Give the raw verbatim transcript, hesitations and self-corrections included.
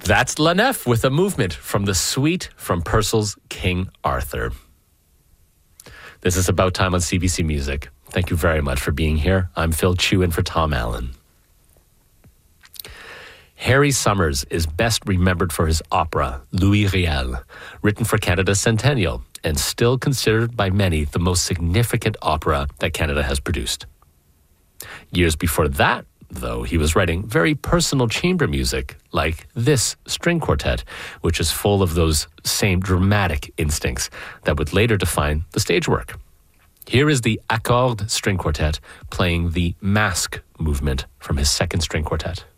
That's La Nef with a movement from the suite from Purcell's King Arthur. This is About Time on C B C Music. Thank you very much for being here. I'm Phil Chu in for Tom Allen. Harry Summers is best remembered for his opera, Louis Riel, written for Canada's centennial and still considered by many the most significant opera that Canada has produced. Years before that, though, he was writing very personal chamber music like this string quartet, which is full of those same dramatic instincts that would later define the stage work. Here is the Accord string quartet playing the Masque movement from his second string quartet.